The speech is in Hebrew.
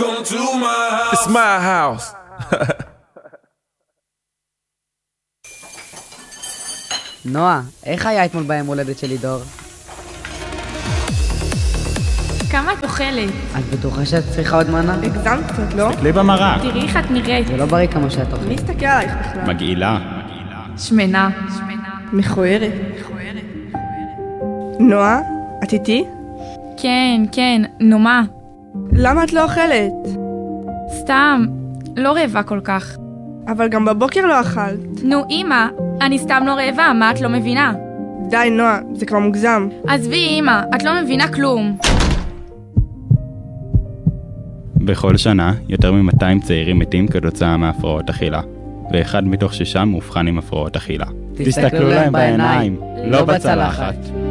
Welcome to my house. It's my house. נועה, איך היה אתמול ביום הולדת שלי דור? כמה את אוכלת? את בטוחה שאת צריכה עוד מנה? הגזמת קצת, לא? תסתכלי במראה. תראי איך את נראית. זה לא בריא כמו שאת אוכלת. מי הסתכל עלייך בכלל? מגעילה. שמנה. מכוערת. נועה, את איתי? כן, נו מה? למה את לא אוכלת? סתם, לא רעבה כל כך. אבל גם בבוקר לא אכלת. נו אמא, אני סתם לא רעבה, מה את לא מבינה? די נועה, זה כבר מוגזם. עזבי אמא, את לא מבינה כלום. בכל שנה, יותר מ-200 צעירים מתים כתוצאה מהפרעות אכילה, ואחד מתוך 6 מאובחן עם הפרעות אכילה. תסתכלו להם בעיניים, לא בצלחת.